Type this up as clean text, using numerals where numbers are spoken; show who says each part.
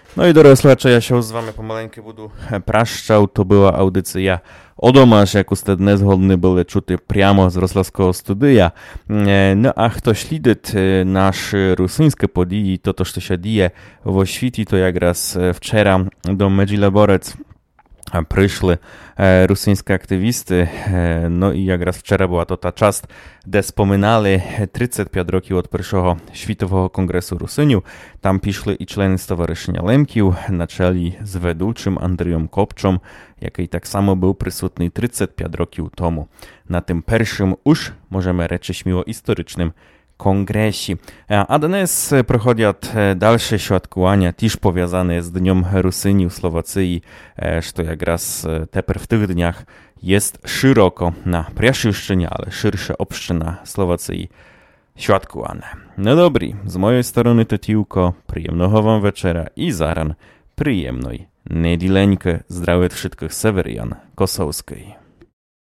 Speaker 1: No i doroslacze, ja się z wami помаленьку буду прощał. To była audycja o domach, jak usted nezgodny były czuty прямо z Roslawskiego studia. No a kto śledzi nasze rosyjskie podії, to що się dzieje w Oświti, to jak raz wczoraj do Medžileborec przyszły rosyjskie aktywisty, no i jak raz wczoraj była to ta czas, gdzie wspominali 35 roków od pierwszego Światowego Kongresu Rusyniów. Tam przyszły i człony Stowarzyszenia Lemkiów, na czele z ведучим Andrzejem Kopczą, jaki tak samo był przysutny 35 roków temu. Na tym pierwszym już, możemy rzec śmiło, historycznym kongresie. A dnes проходять dalsze świadkowania, też powiązane z Dniem Rusyni w Słowacji, co jak raz teper w tych dniach jest szeroko na Priaszyszczynie, ale szersze obszczyna Słowacji świadkowane. No dobry, z mojej strony to tylko, przyjemnego wam wieczera i zaran przyjemnej niedzieleńkę. Zdrowie wszystkich Sewerian Kosowskiej.